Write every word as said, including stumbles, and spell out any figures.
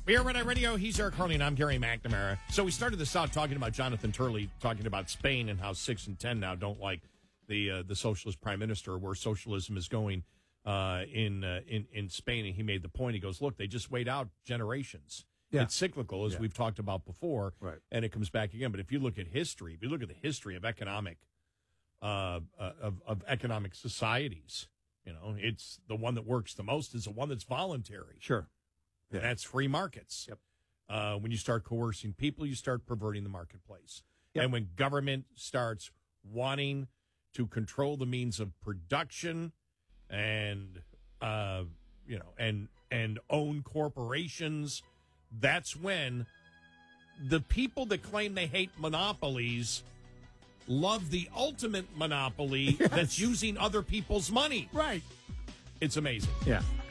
We are Red Eye Radio. He's Eric Harley, and I'm Gary McNamara. So we started this out talking about Jonathan Turley, talking about Spain and how six and ten now don't like the uh, the socialist prime minister, where socialism is going uh, in uh, in in Spain. And he made the point. He goes, "Look, they just wait out generations. Yeah. It's cyclical, as yeah. we've talked about before, right. and it comes back again. But if you look at history, if you look at the history of economic uh, uh, of of economic societies, you know, it's the one that works the most is the one that's voluntary. Sure." Yeah. That's free markets. Yep. Uh, when you start coercing people, you start perverting the marketplace. Yep. And when government starts wanting to control the means of production and uh, you know and and own corporations, that's when the people that claim they hate monopolies love the ultimate monopoly yes. that's using other people's money. Right. It's amazing. Yeah.